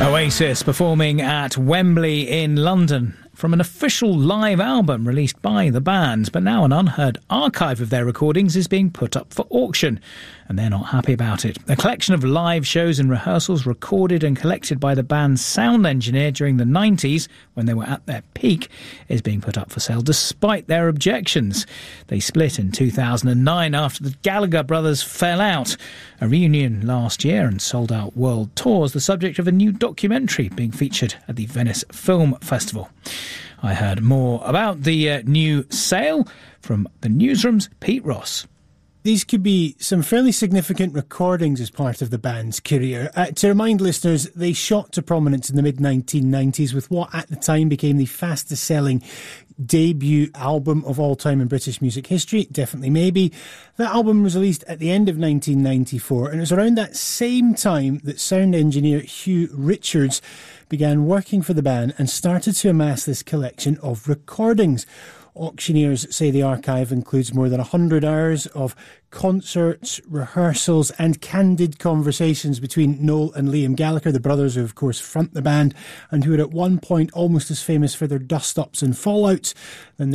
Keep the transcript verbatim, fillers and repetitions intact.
Oasis performing at Wembley in London from an official live album released by the band, but now an unheard archive of their recordings is being put up for auction, and they're not happy about it. A collection of live shows and rehearsals recorded and collected by the band's sound engineer during the nineties, when they were at their peak, is being put up for sale despite their objections. They split in two thousand nine after the Gallagher brothers fell out. A reunion last year and sold-out world tours, the subject of a new documentary being featured at the Venice Film Festival. I heard more about the uh, new sale from the Newsroom's Pete Ross. These could be some fairly significant recordings as part of the band's career. Uh, to remind listeners, they shot to prominence in the mid nineteen nineties with what at the time became the fastest selling debut album of all time in British music history, Definitely Maybe. That album was released at the end of nineteen ninety-four, and it was around that same time that sound engineer Hugh Richards began working for the band and started to amass this collection of recordings. Auctioneers say the archive includes more than one hundred hours of concerts, rehearsals and candid conversations between Noel and Liam Gallagher, the brothers who of course front the band and who were at one point almost as famous for their dust-ups and fallouts than